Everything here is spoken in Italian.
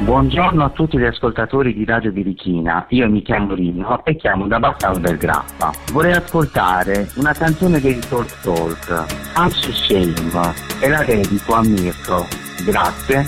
Buongiorno a tutti gli ascoltatori di Radio Birichina, io mi chiamo Rino e chiamo da Bassano del Grappa. Vorrei ascoltare una canzone dei Talk Talk, Hush Shame, e la dedico a Mirko. Grazie.